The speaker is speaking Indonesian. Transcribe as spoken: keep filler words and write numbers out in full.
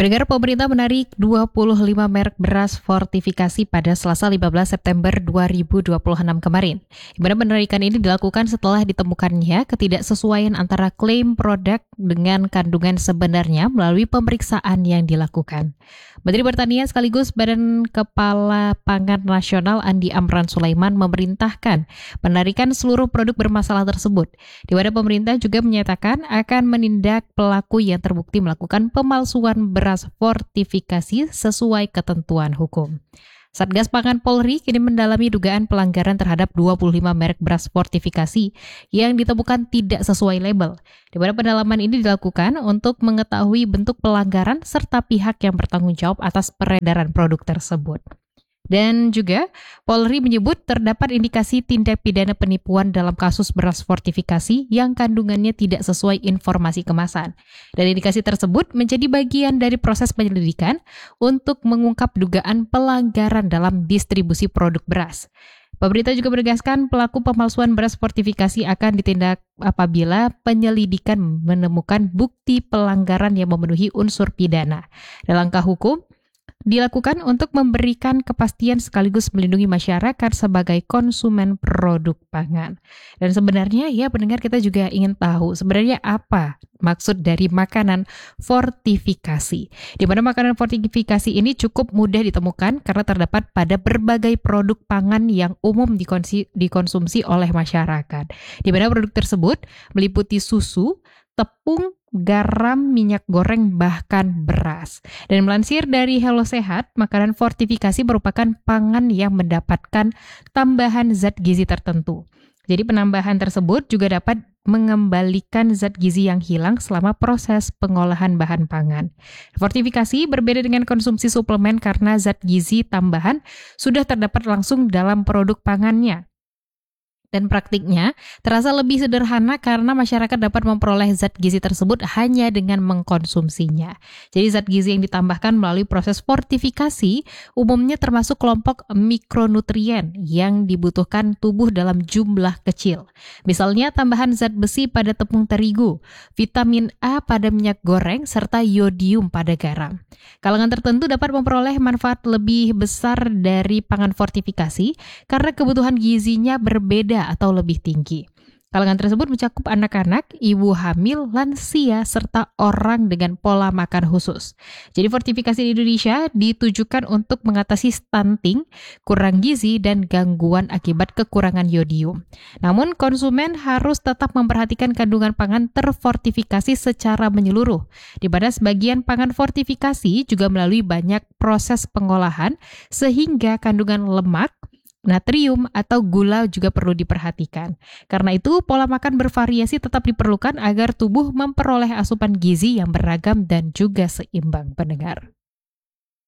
Pendengar, pemerintah menarik dua puluh lima merek beras fortifikasi pada Selasa lima belas September dua ribu dua puluh enam kemarin. Di mana penarikan ini dilakukan setelah ditemukannya ketidaksesuaian antara klaim produk dengan kandungan sebenarnya melalui pemeriksaan yang dilakukan. Menteri Pertanian sekaligus Badan Kepala Pangan Nasional Andi Amran Sulaiman memerintahkan penarikan seluruh produk bermasalah tersebut. Di mana pemerintah juga menyatakan akan menindak pelaku yang terbukti melakukan pemalsuan beras fortifikasi sesuai ketentuan hukum. Satgas Pangan Polri kini mendalami dugaan pelanggaran terhadap dua puluh lima merek beras fortifikasi yang ditemukan tidak sesuai label. Di mana pendalaman ini dilakukan untuk mengetahui bentuk pelanggaran serta pihak yang bertanggung jawab atas peredaran produk tersebut. Dan juga Polri menyebut terdapat indikasi tindak pidana penipuan dalam kasus beras fortifikasi yang kandungannya tidak sesuai informasi kemasan. Dan indikasi tersebut menjadi bagian dari proses penyelidikan untuk mengungkap dugaan pelanggaran dalam distribusi produk beras. Pemerintah juga menegaskan pelaku pemalsuan beras fortifikasi akan ditindak apabila penyelidikan menemukan bukti pelanggaran yang memenuhi unsur pidana. Dan langkah hukum dilakukan untuk memberikan kepastian sekaligus melindungi masyarakat sebagai konsumen produk pangan. Dan sebenarnya ya pendengar, kita juga ingin tahu sebenarnya apa maksud dari makanan fortifikasi. Di mana makanan fortifikasi ini cukup mudah ditemukan karena terdapat pada berbagai produk pangan yang umum dikonsi- dikonsumsi oleh masyarakat. Di mana produk tersebut meliputi susu, tepung, garam, minyak goreng, bahkan beras. Dan melansir dari Hello Sehat, makanan fortifikasi merupakan pangan yang mendapatkan tambahan zat gizi tertentu. Jadi penambahan tersebut juga dapat mengembalikan zat gizi yang hilang selama proses pengolahan bahan pangan. Fortifikasi berbeda dengan konsumsi suplemen karena zat gizi tambahan sudah terdapat langsung dalam produk pangannya. Dan praktiknya terasa lebih sederhana karena masyarakat dapat memperoleh zat gizi tersebut hanya dengan mengkonsumsinya. Jadi zat gizi yang ditambahkan melalui proses fortifikasi umumnya termasuk kelompok mikronutrien yang dibutuhkan tubuh dalam jumlah kecil. Misalnya tambahan zat besi pada tepung terigu, vitamin A pada minyak goreng, serta yodium pada garam. Kalangan tertentu dapat memperoleh manfaat lebih besar dari pangan fortifikasi karena kebutuhan gizinya berbeda atau lebih tinggi. Kalangan tersebut mencakup anak-anak, ibu hamil, lansia, serta orang dengan pola makan khusus. Jadi fortifikasi di Indonesia ditujukan untuk mengatasi stunting, kurang gizi, dan gangguan akibat kekurangan yodium. Namun konsumen harus tetap memperhatikan kandungan pangan terfortifikasi secara menyeluruh, di mana sebagian pangan fortifikasi juga melalui banyak proses pengolahan sehingga kandungan lemak, natrium, atau gula juga perlu diperhatikan. Karena itu, pola makan bervariasi tetap diperlukan agar tubuh memperoleh asupan gizi yang beragam dan juga seimbang, pendengar.